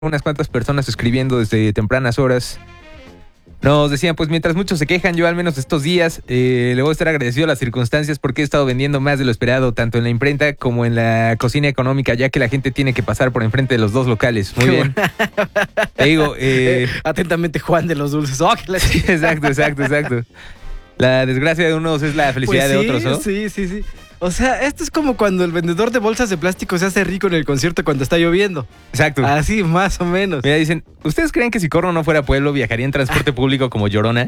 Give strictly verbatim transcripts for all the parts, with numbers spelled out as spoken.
unas cuantas personas escribiendo desde tempranas horas. Nos decían, pues mientras muchos se quejan, yo al menos estos días eh, le voy a estar agradecido a las circunstancias porque he estado vendiendo más de lo esperado, tanto en la imprenta como en la cocina económica, ya que la gente tiene que pasar por enfrente de los dos locales. Muy bien. Te digo, eh... Eh, atentamente Juan de los Dulces. Oh, que la... sí, exacto, exacto, exacto. La desgracia de unos es la felicidad pues sí, de otros, ¿no? Sí, sí, sí. O sea, esto es como cuando el vendedor de bolsas de plástico se hace rico en el concierto cuando está lloviendo. Exacto. Así, más o menos. Mira, dicen, ¿ustedes creen que si Corro no fuera pueblo viajaría en transporte público como Llorona?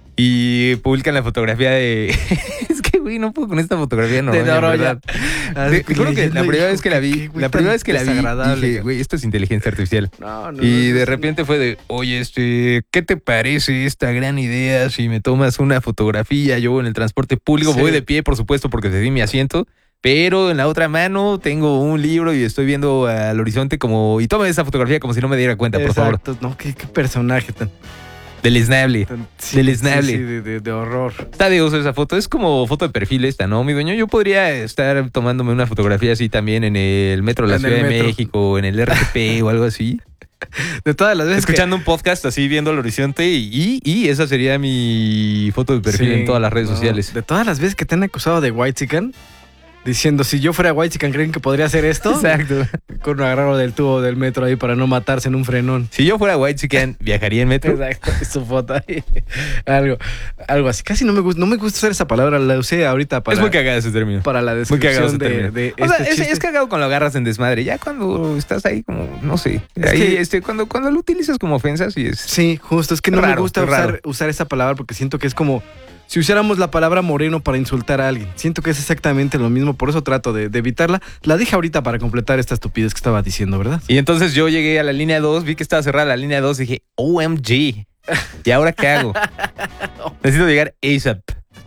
Y publican la fotografía de... es que, güey, no puedo con esta fotografía, no. De verdad. Ah, Te juro que la primera vez que la vi, qué, la primera vez que la vi, dije, dije, güey, esto es inteligencia artificial. No, no, y no, de no, repente fue de, oye, este, ¿qué te parece esta gran idea si me tomas una fotografía? Yo en el transporte público sí. voy de pie, por supuesto, porque cedí mi asiento. Pero en la otra mano tengo un libro y estoy viendo al horizonte como... Y toma esa fotografía como si no me diera cuenta, por favor. Exacto, no, qué, qué personaje tan... Deleznable. tan sí, Deleznable. Sí, sí, de, de, de horror. Está de uso esa foto. Es como foto de perfil esta, ¿no, mi dueño? Yo podría estar tomándome una fotografía así también en el metro de la En el Ciudad de metro. México, en el R T P o algo así. De todas las veces Escuchando un podcast así, viendo el horizonte y, y, y esa sería mi foto de que... perfil sí, en todas las redes no, sociales. De todas las veces que te han acusado de whitezican, diciendo, si yo fuera whitezican, ¿creen que podría hacer esto? Exacto. Con un agarrado del tubo del metro ahí para no matarse en un frenón. Si yo fuera whitezican, viajaría en metro. Exacto, su foto ahí. Algo, algo así. Casi no me gusta, no me gusta usar esa palabra, la usé ahorita para, Es muy cagado ese término. para la Muy cagado ese descripción de, término. de O sea, este es, chiste. es cagado cuando lo agarras en desmadre. Ya cuando estás ahí como, no sé. Es Ahí, que- este, cuando, cuando lo utilizas como ofensa, sí es... Sí, justo, es que no Raro, me gusta es raro. usar, usar esa palabra porque siento que es como si usáramos la palabra moreno para insultar a alguien. Siento que es exactamente lo mismo, por eso trato de, de evitarla. La dije ahorita para completar esta estupidez que estaba diciendo, ¿verdad? Y entonces yo llegué a la línea dos, vi que estaba cerrada la línea dos y dije, O M G. ¿Y ahora qué hago? Necesito llegar ASAP.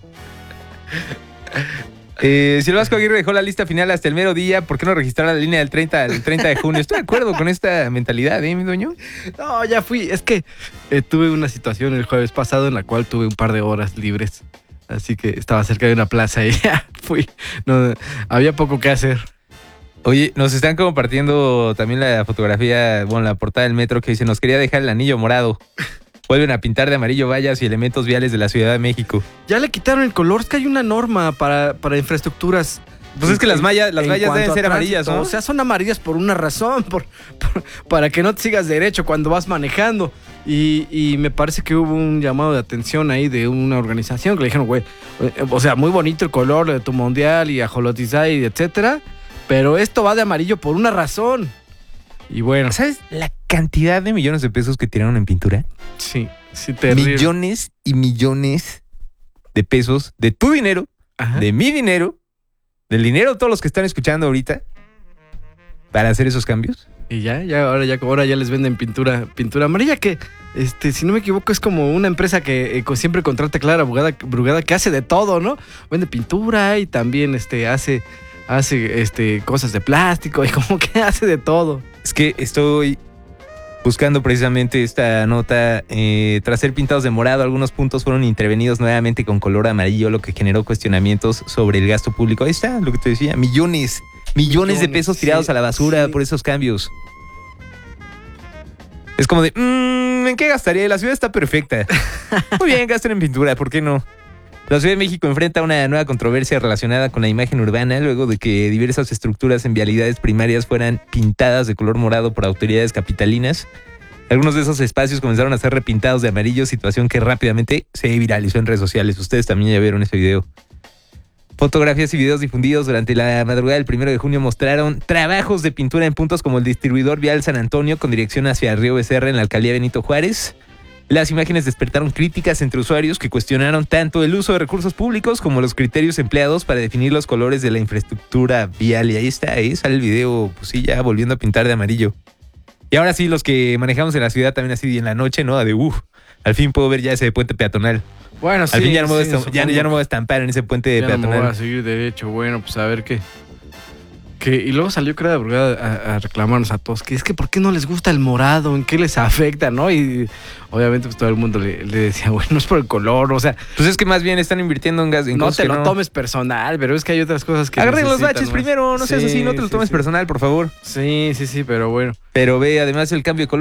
Eh, si el Vasco Aguirre dejó la lista final hasta el mero día, ¿por qué no registrar la línea del treinta, del treinta de junio? Estoy de acuerdo con esta mentalidad, ¿eh, mi dueño? No, ya fui. Es que eh, tuve una situación el jueves pasado en la cual tuve un par de horas libres. Así que estaba cerca de una plaza y ya fui. No, había poco que hacer. Oye, nos están compartiendo también la fotografía, bueno, la portada del metro que dice, nos quería dejar el anillo morado. Vuelven a pintar de amarillo vallas y elementos viales de la Ciudad de México. Ya le quitaron el color. Es que hay una norma para, para infraestructuras. Pues es que las mallas, las En vallas cuanto deben a ser tránsito, amarillas, ¿no? O sea, son amarillas por una razón, por, por- para que no te sigas derecho cuando vas manejando. Y, y me parece que hubo un llamado de atención ahí de una organización que le dijeron, güey, eh, o sea, muy bonito el color de tu mundial y ajolotizay, etcétera, pero esto va de amarillo por una razón. Y bueno, ¿Sabes la cantidad de millones de pesos que tiraron en pintura? sí, sí, terrible. Millones y millones de pesos de tu dinero, Ajá. de mi dinero, del dinero de todos los que están escuchando ahorita para hacer esos cambios. Y ya, ya, ahora ya, ahora ya les venden pintura, pintura amarilla que, este, si no me equivoco, es como una empresa que eh, co- siempre contrata a Clara Brugada, Brugada que hace de todo, ¿no? Vende pintura y también este, hace, hace este, cosas de plástico y como que hace de todo. Es que estoy buscando precisamente esta nota. Eh, tras ser pintados de morado, algunos puntos fueron intervenidos nuevamente con color amarillo, lo que generó cuestionamientos sobre el gasto público. Ahí está lo que te decía, millones, millones, de Millones, pesos tirados sí, a la basura sí. por esos cambios. Es como de, mmm, ¿en qué gastaría? La ciudad está perfecta. Muy bien, gasten en pintura, ¿por qué no? La Ciudad de México enfrenta una nueva controversia relacionada con la imagen urbana luego de que diversas estructuras en vialidades primarias fueran pintadas de color morado por autoridades capitalinas. Algunos de esos espacios comenzaron a ser repintados de amarillo, situación que rápidamente se viralizó en redes sociales. Ustedes también ya vieron ese video. Fotografías y videos difundidos durante la madrugada del primero de junio mostraron trabajos de pintura en puntos como el distribuidor vial San Antonio con dirección hacia Río Becerra en la alcaldía Benito Juárez. Las imágenes despertaron críticas entre usuarios que cuestionaron tanto el uso de recursos públicos como los criterios empleados para definir los colores de la infraestructura vial. Y ahí está, ahí sale el video, pues sí, ya volviendo a pintar de amarillo. Y ahora sí, los que manejamos en la ciudad también así en la noche, ¿no? De uff, al fin puedo ver ya ese puente peatonal. Bueno, sí. Al fin ya no, me voy a sí, estam- ya, supongo. ya no me voy a estampar en ese puente Ya no me peatonal. voy a seguir derecho. Bueno, pues a ver qué. Que, y luego salió Clara Brugada a, a reclamarnos a todos que es que ¿por qué no les gusta el morado? ¿En qué les afecta? ¿No? Y obviamente pues todo el mundo le, le decía, bueno, no es por el color, o sea... Pues es que más bien están invirtiendo en gas. En no te lo no. tomes personal, pero es que hay otras cosas que agarren los baches más. primero, no seas sí, así, no te lo sí, tomes sí. personal, por favor. Sí, sí, sí, pero bueno. Pero ve, además el cambio ecológico